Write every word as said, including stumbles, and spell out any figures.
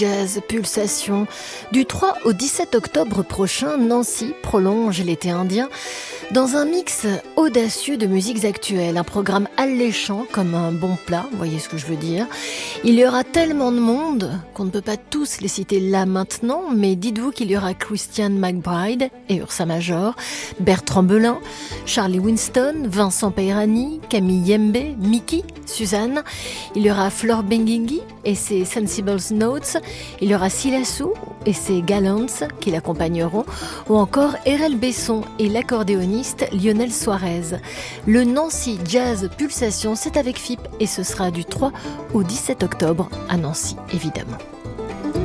Jazz Pulsation. Du trois au dix-sept octobre prochain, Nancy prolonge l'été indien dans un mix audacieux de musiques actuelles, un programme alléchant comme un bon plat, vous voyez ce que je veux dire. Il y aura tellement de monde qu'on ne peut pas tous les citer là maintenant, mais dites-vous qu'il y aura Christian McBride et Ursa Major, Bertrand Belin, Charlie Winston, Vincent Peirani, Camille Yembe, Mickey, Suzanne. Il y aura Flore Benguigui et ses Sensible Notes. Il y aura Silassou et ses Gallants qui l'accompagneront, ou encore Erel Besson et l'accordéoniste Lionel Suarez. Le Nancy Jazz Pulsation, c'est avec F I P et ce sera du trois au dix-sept octobre à Nancy, évidemment.